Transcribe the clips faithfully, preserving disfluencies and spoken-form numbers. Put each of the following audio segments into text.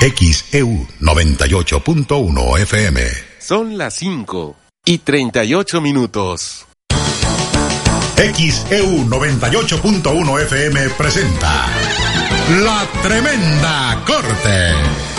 X E U noventa y ocho punto uno F M. Son las cinco y treinta y ocho minutos. X E U noventa y ocho punto uno F M presenta La Tremenda Corte.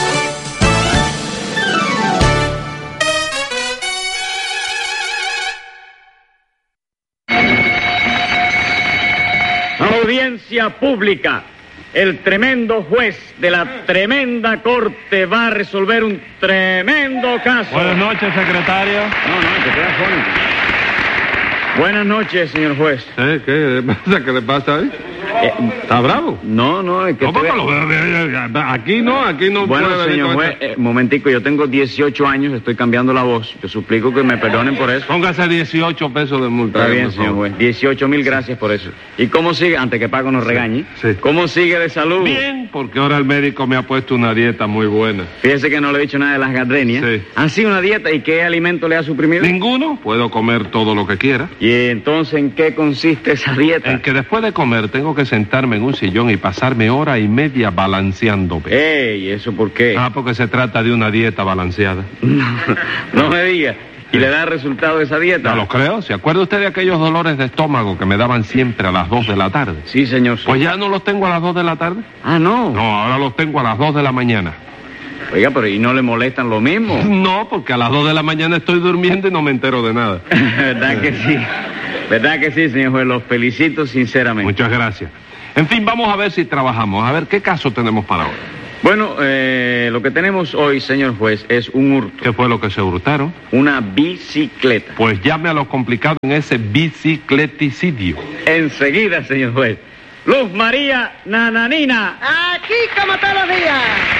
Audiencia pública. El tremendo juez de la tremenda corte va a resolver un tremendo caso. Buenas noches, secretario. No, no, te quedas fónico. Buenas noches, señor juez. ¿Eh? ¿Qué le pasa? ¿Qué le pasa ahí? Eh, ¿Está bravo? No, no, es que... ¿Cómo te... que lo veo? Aquí no, aquí no Bueno, puede venir señor con juez, esta- eh, momentico, yo tengo dieciocho años, estoy cambiando la voz. Yo suplico que me perdonen por eso. Póngase dieciocho pesos de multa. Está bien, por favor. señor juez. dieciocho mil gracias por eso. ¿Y cómo sigue? Antes que Paco nos regañe. sí. ¿Cómo sigue de salud? Bien, porque ahora el médico me ha puesto una dieta muy buena. Fíjese que no le he dicho nada de las gardenias. Sí. ¿Ha sido una dieta y qué alimento le ha suprimido? Ninguno, puedo comer todo lo que quiera. ¿Y entonces en qué consiste esa dieta? En que después de comer tengo que sentarme en un sillón y pasarme hora y media balanceándome. ¡Ey! ¿Eso por qué? Ah, porque se trata de una dieta balanceada. No, no me diga. ¿Y le da resultado esa dieta? No lo creo. ¿Se acuerda usted de aquellos dolores de estómago que me daban siempre a las dos de la tarde? Sí, señor. sí. Pues ya no los tengo a las dos de la tarde. Ah, no. No, ahora los tengo a las dos de la mañana. Oiga, pero ¿y no le molestan lo mismo? No, porque a las dos de la mañana estoy durmiendo y no me entero de nada. ¿Verdad que sí? ¿Verdad que sí, señor juez? Los felicito sinceramente. Muchas gracias. En fin, vamos a ver si trabajamos. A ver, ¿qué caso tenemos para hoy? Bueno, eh, lo que tenemos hoy, señor juez, es un hurto. ¿Qué fue lo que se hurtaron? Una bicicleta. Pues llame a lo complicado en ese bicicleticidio. Enseguida, señor juez. Luz María Nananina. Aquí como todos los días.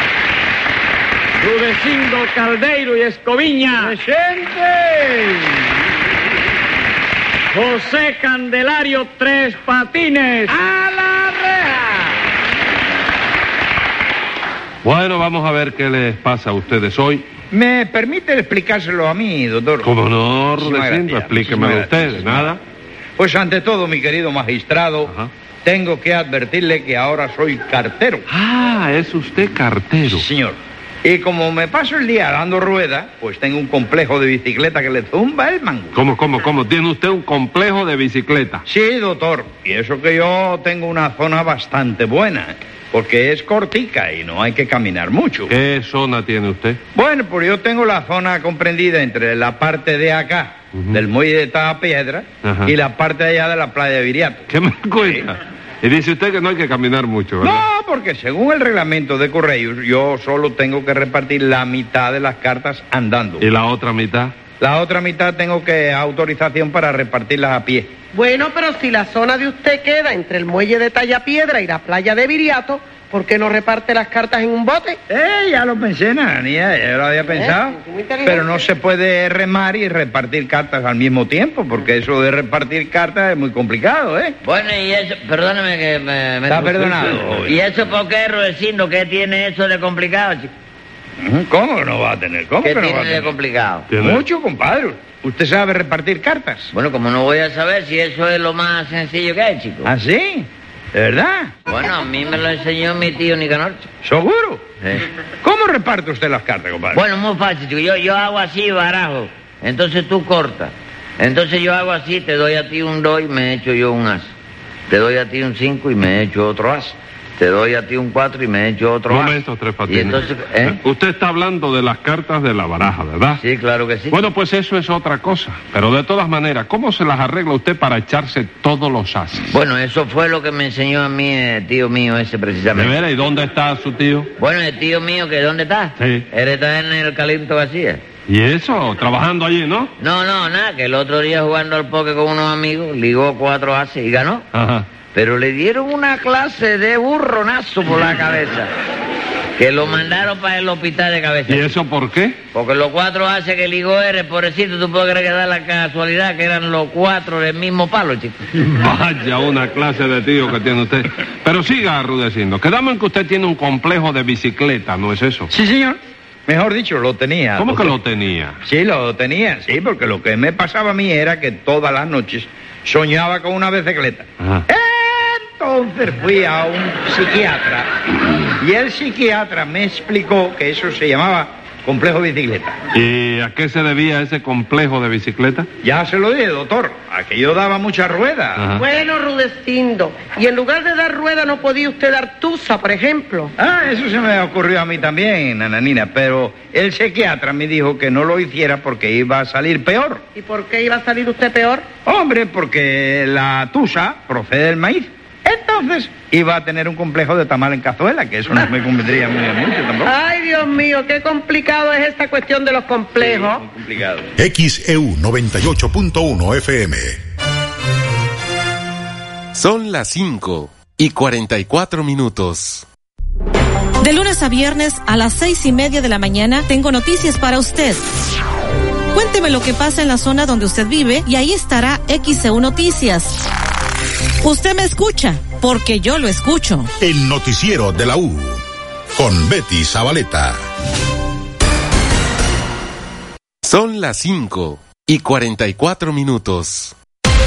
Rudecindo Caldeiro y Escoviña. ¡Presente! José Candelario Tres Patines. ¡A la reja! Bueno, vamos a ver qué les pasa a ustedes hoy. ¿Me permite explicárselo a mí, doctor? ¿Cómo no, Muchísimas Rudecindo? gracias, Explíquemelo muchísimas usted. gracias. ¿Nada? Pues ante todo, mi querido magistrado, Ajá. tengo que advertirle que ahora soy cartero. Ah, es usted cartero. Sí, señor. Y como me paso el día dando ruedas, pues tengo un complejo de bicicleta que le zumba el mango. ¿Cómo, cómo, cómo? ¿Tiene usted un complejo de bicicleta? Sí, doctor. Y eso que yo tengo una zona bastante buena, porque es cortica y no hay que caminar mucho. ¿Qué zona tiene usted? Bueno, pues yo tengo la zona comprendida entre la parte de acá, Ujú. del muelle de Tabapiedra, Ajá. y la parte de allá de la playa de Viriato. ¿Qué me cuenta? Y dice usted que no hay que caminar mucho, ¿verdad? No, porque según el reglamento de correos, yo solo tengo que repartir la mitad de las cartas andando. ¿Y la otra mitad? La otra mitad tengo que autorización para repartirlas a pie. Bueno, pero si la zona de usted queda entre el muelle de Tallapiedra y la playa de Viriato, ¿por qué no reparte las cartas en un bote? Eh, ya lo pensé, Nananía, ya lo había pensado. Eh, muy inteligente. Pero no se puede remar y repartir cartas al mismo tiempo, porque eso de repartir cartas es muy complicado, ¿eh? Bueno, y eso, perdóname que me... me Está perdonado. ¿Y eso por qué, Rudecindo? ¿Qué tiene eso de complicado, chico? Ujú, ¿Cómo que no va a tener? ¿Cómo ¿Qué que no va a tiene de tener? complicado? ¿Tiene? Mucho, compadre. ¿Usted sabe repartir cartas? Bueno, como no voy a saber si eso es lo más sencillo que hay, chico. ¿Ah, sí? ¿De verdad? Bueno, a mí me lo enseñó mi tío Nicanor, chico. ¿Seguro? Sí. ¿Cómo reparte usted las cartas, compadre? Bueno, muy fácil, chico. Yo, yo hago así, barajo. Entonces tú cortas. Entonces yo hago así, te doy a ti un dos y me echo yo un as. Te doy a ti un cinco y me echo otro as. Te doy a ti un cuatro y me echo otro as. Momento, Tres Patines. Y entonces, ¿eh? Usted está hablando de las cartas de la baraja, ¿verdad? Sí, claro que sí. Bueno, pues eso es otra cosa. Pero de todas maneras, ¿cómo se las arregla usted para echarse todos los ases? Bueno, eso fue lo que me enseñó a mí el tío mío ese ¿De precisamente. veras? ¿Y dónde está su tío? Bueno, el tío mío, que ¿dónde está? Sí. Él está en el Calimto García. ¿Y eso? ¿Trabajando allí, no? No, no, nada, que el otro día jugando al póker con unos amigos, ligó cuatro ases y ganó. Ajá. Pero le dieron una clase de burronazo por la cabeza, que lo mandaron para el hospital de cabeza. ¿Y eso por qué? Porque los cuatro ases que ligó eres, pobrecito, tú puedes creer que da la casualidad que eran los cuatro del mismo palo, chico. Vaya una clase de tío que tiene usted. Pero siga arrudeciendo. Quedamos en que usted tiene un complejo de bicicleta, ¿no es eso? Sí, señor. Mejor dicho, lo tenía. ¿Cómo que doctor. lo tenía? Sí, lo tenía, sí, porque lo que me pasaba a mí era que todas las noches soñaba con una bicicleta. Ajá. ¡Eh! entonces fui a un psiquiatra y el psiquiatra me explicó que eso se llamaba complejo de bicicleta. ¿Y a qué se debía ese complejo de bicicleta? Ya se lo dije, doctor, a que yo daba mucha rueda. Ajá. Bueno, Rudecindo, y en lugar de dar rueda no podía usted dar tusa, por ejemplo. Ah, eso se me ocurrió a mí también, nananina, pero el psiquiatra me dijo que no lo hiciera porque iba a salir peor. ¿Y por qué iba a salir usted peor? Hombre, porque la tusa procede del maíz. Entonces iba a tener un complejo de tamal en cazuela, que eso no me convendría muy mucho tampoco. Ay, Dios mío, qué complicado es esta cuestión de los complejos. Sí, muy complicado. X E U noventa y ocho punto uno F M. Son las cinco y cuarenta y cuatro minutos. De lunes a viernes a las seis y media de la mañana tengo noticias para usted. Cuénteme lo que pasa en la zona donde usted vive y ahí estará X E U Noticias. Usted me escucha, porque yo lo escucho. El noticiero de la U, con Betty Zabaleta. Son las cinco y cuarenta y cuatro minutos.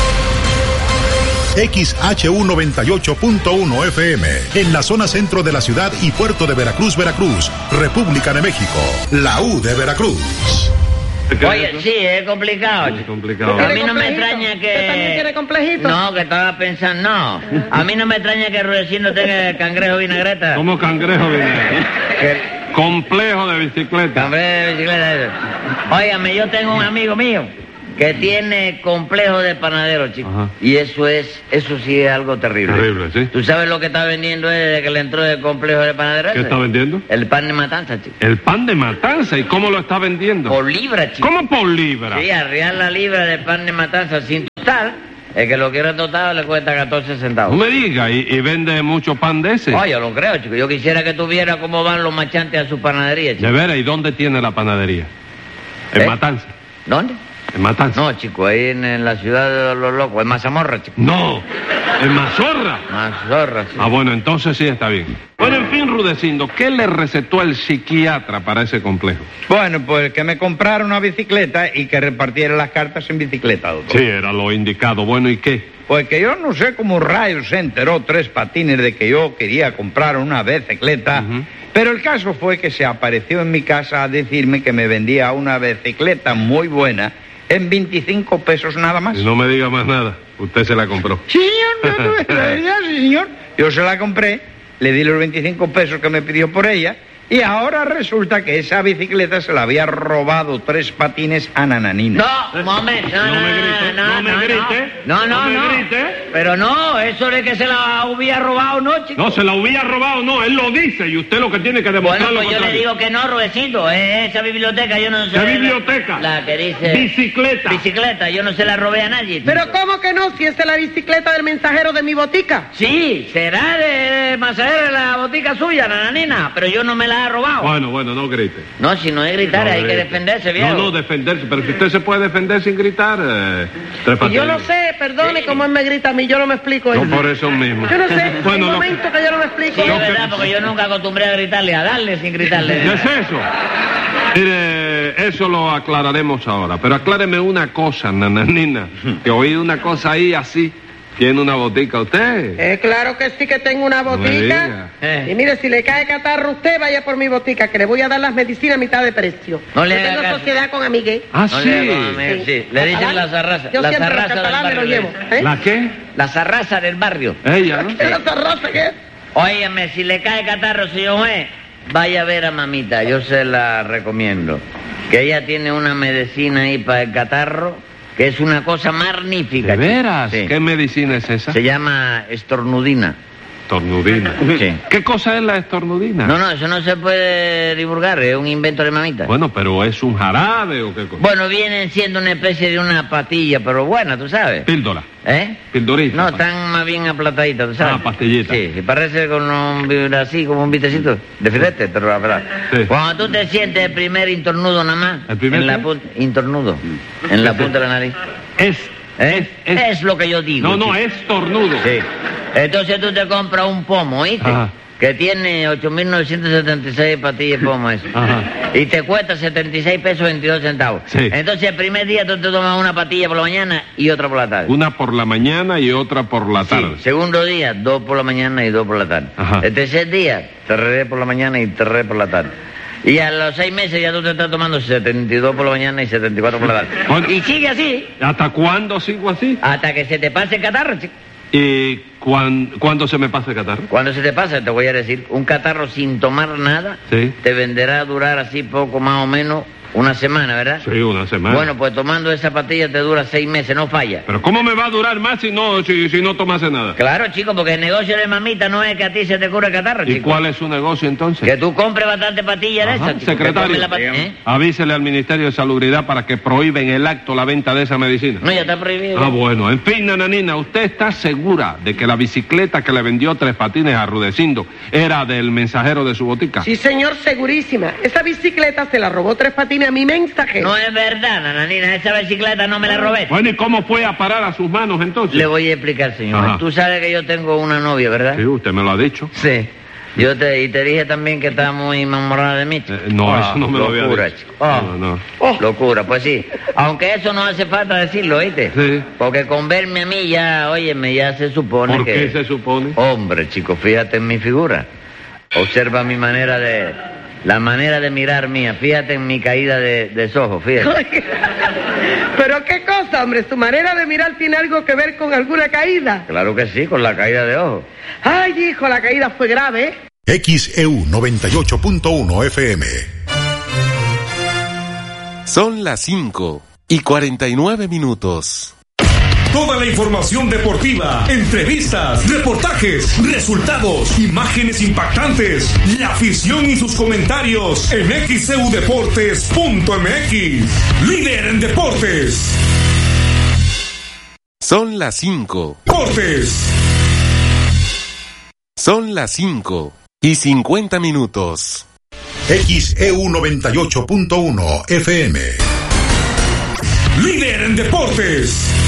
X H U noventa y ocho punto uno F M, en la zona centro de la ciudad y puerto de Veracruz, Veracruz, República de México, la U de Veracruz. Oye, sí, es complicado. Es complicado. A mí no me extraña que... ¿Usted también tiene complejito? No, que estaba pensando, no. A mí no me extraña que Rudecindo tenga el cangrejo vinagreta. ¿Cómo cangrejo viene? Que- Complejo de bicicleta. Cangrejo de bicicleta. eso. Óigame, yo tengo un amigo mío que tiene complejo de panadero, chico. Ajá. Y eso es, eso sí es algo terrible. Terrible, sí. ¿Tú sabes lo que está vendiendo él desde que le entró el complejo de panadero? ¿Qué ese? está vendiendo? El pan de matanza, chico. El pan de matanza. ¿Y cómo lo está vendiendo? Por libra, chico. ¿Cómo por libra? Sí, arriar la libra de pan de matanza sin total. El que lo quiera total le cuesta catorce centavos. No me diga, ¿y, y vende mucho pan de ese? Oye, yo lo creo, chico. Yo quisiera que tuviera cómo van los machantes a su panadería, chico. De veras, ¿y dónde tiene la panadería? En ¿Eh? Matanza. ¿Dónde? En Matanza. No, chico, ahí en, en la ciudad de los locos, en Mazamorra, chico. No, en Mazorra. Mazorra, sí. Ah, bueno, entonces sí está bien. Bueno, en fin, Rudecindo, ¿qué le recetó el psiquiatra para ese complejo? Bueno, pues que me comprara una bicicleta y que repartiera las cartas en bicicleta, doctor. Sí, era lo indicado. Bueno, ¿y qué? Pues que yo no sé cómo rayos se enteró Tres Patines de que yo quería comprar una bicicleta, Ujú. pero el caso fue que se apareció en mi casa a decirme que me vendía una bicicleta muy buena en veinticinco pesos nada más. Y no me diga más nada. Usted se la compró. Sí, señor, no, no, es la verdad, sí, señor. Yo se la compré, le di los veinticinco pesos que me pidió por ella, y ahora resulta que esa bicicleta se la había robado Tres Patines a Nananina. No, un momento, no, No no, me grite, no, no me grite, No, no, no me no. grite. Pero no, eso de que se la hubiera robado, no, chico. No, se la hubiera robado, no, él lo dice y usted lo que tiene que Bueno, demostrar lo pues yo le contrario. digo que no, Rudecindo, es esa biblioteca, yo no sé. ¿Qué biblioteca? La que dice... Bicicleta. Bicicleta, yo no se la robé a nadie. Pero ¿cómo que no? Si esa es la bicicleta del mensajero de mi botica. Sí, será de Masajero de la botica suya, nananina, pero yo no me la he robado. Bueno, bueno, no grite. No, si no es gritar, No hay que grite. defenderse, viejo. No, no, defenderse. Pero si usted se puede defender sin gritar, eh, Tres Y yo no Patines. sé, perdone cómo él me grita a mí, yo no me explico No eso. por eso mismo. Yo no sé, hay Bueno, lo que- momentos que yo no me explico. Sí, es Lo que- verdad, porque yo nunca acostumbré a gritarle, a darle sin gritarle. ¿Qué es eso? Mire, eso lo aclararemos ahora. Pero acláreme una cosa, nananina. Que oí una cosa ahí así. ¿Tiene una botica usted? Eh, claro que sí que tengo una No me botica. diga. Eh. Y mire, si le cae catarro a usted, vaya por mi botica, que le voy a dar las medicinas a mitad de precio. No le Yo haga tengo caso. sociedad con amigué. Ah, No sí. le hago a mí, sí. Le dicen la zarraza. Yo La siempre los zarraza del catalanes barrio. los le llevo. dicen. ¿eh? ¿La qué? La zarraza del barrio. Ella, ¿no? ¿Qué es la zarraza que es? Óyeme, si le cae catarro, señor juez, vaya a ver a mamita, yo se la recomiendo. Que ella tiene una medicina ahí para el catarro, que es una cosa magnífica. ¿De chico. veras? Sí. ¿Qué medicina es esa? Se llama estornudina. Estornudina. Sí. ¿Qué cosa es la estornudina? No, no, eso no se puede divulgar, es un invento de mamita. Bueno, pero ¿es un jarabe o qué cosa? Bueno, vienen siendo una especie de una patilla, pero buena, tú sabes. Píldora. ¿Eh? Pildorita. No, están más bien aplataditas, ¿tú sabes? Ah, pastillita. Sí, y parece con un, así, como un vitecito de filete, te lo verdad. Sí. Cuando tú te sientes el primer intornudo nada más, ¿El primer en la qué? punta, intornudo, en la punta de la nariz. Es, ¿Eh? es, es. Es lo que yo digo. No, no, chico. es tornudo. Sí. Entonces tú te compras un pomo, ¿oíste? Ajá. que tiene ocho mil novecientos setenta y seis patillas de pomo eso. Ajá. Y te cuesta setenta y seis pesos veintidós centavos. Sí. Entonces el primer día tú te tomas una patilla por la mañana y otra por la tarde. Una por la mañana y otra por la tarde. Sí. Segundo día, dos por la mañana y dos por la tarde. Ajá. El tercer día, tres por la mañana y tres por la tarde. Y a los seis meses ya tú te estás tomando setenta y dos por la mañana y setenta y cuatro por la tarde. Bueno. Y sigue así ¿Hasta cuándo sigo así? hasta que se te pase el catarro, chico. ¿Y cuán- cuándo se me pasa el catarro? Cuando se te pase, te voy a decir, un catarro sin tomar nada, Sí. te venderá a durar así poco más o menos una semana, ¿verdad? Sí, una semana. Bueno, pues tomando esa pastilla te dura seis meses, no falla. Pero ¿cómo me va a durar más si no, si, si no tomase nada? Claro, chico, porque el negocio de mamita no es que a ti se te cure el catarro, ¿Y chico. cuál es su negocio entonces? Que tú compres bastante pastillas de Ajá, esas, chico. secretario. Que tomes la pastilla, ¿eh? Avísele al Ministerio de Salubridad para que prohíben el acto la venta de esa medicina. No, ya está prohibido. Ah, bueno. En fin, nananina, ¿usted está segura de que la bicicleta que le vendió Tres Patines a Rudecindo era del mensajero de su botica? Sí, señor, segurísima. Esa bicicleta se la robó Tres Patines a mi mensajero. No es verdad, nananina, esa bicicleta no me la robé. Bueno, ¿y cómo fue a parar a sus manos entonces? Le voy a explicar, señor. Ajá. Tú sabes que yo tengo una novia, ¿verdad? Sí, usted me lo ha dicho. Sí. Yo te, y te dije también que estaba muy enamorada de mí, chico. Eh, no, Ah, eso no me lo había locura, dicho. chico. Ah, No, no. Oh. Locura, pues sí. Aunque eso no hace falta decirlo, ¿oíste? Sí. Porque con verme a mí ya, óyeme, ya se supone ¿Por que... qué se supone? Hombre, chico, fíjate en mi figura. Observa mi manera de... La manera de mirar mía. Fíjate en mi caída de, de ojos, fíjate. Pero qué cosa, hombre, su manera de mirar tiene algo que ver con alguna caída. Claro que sí, con la caída de ojos. Ay, hijo, la caída fue grave, ¿eh? X E U noventa y ocho punto uno F M. Son las cinco y cuarenta y nueve minutos. Toda la información deportiva, entrevistas, reportajes, resultados, imágenes impactantes, la afición y sus comentarios en X E U Deportes punto M X. Líder en deportes. Son las cinco. Deportes. Son las cinco y cincuenta minutos. X E U noventa y ocho punto uno F M. Líder en deportes.